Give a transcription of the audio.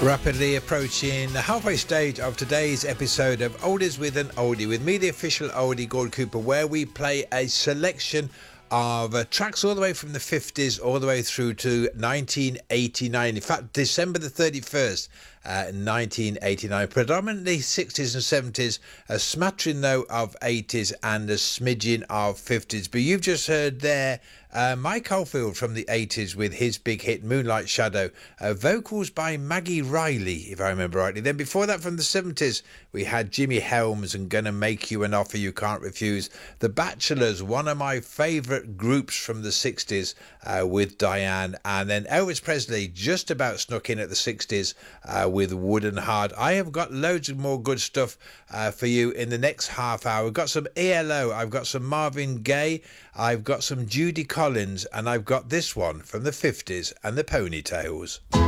Rapidly approaching the halfway stage of today's episode of Oldies with an Oldie, with me, the official Oldie Gord Cooper, where we play a selection of tracks all the way from the 50s all the way through to 1989. In fact, December the 31st, 1989. Predominantly 60s and 70s, a smattering though of 80s and a smidgen of 50s. But you've just heard there Mike Oldfield from the 80s with his big hit Moonlight Shadow, vocals by Maggie Riley, if I remember rightly. Then before that, from the 70s, we had Jimmy Helms and Gonna Make You an Offer You Can't Refuse. The Bachelors, one of my favourite groups from the 60s, with Diane. And then Elvis Presley just about snuck in at the 60s with Wooden Hard. I have got loads of more good stuff for you in the next half hour. We've got some ELO, I've got some Marvin Gaye, I've got some Judy Collins, and I've got this one from the 50s and the Ponytails.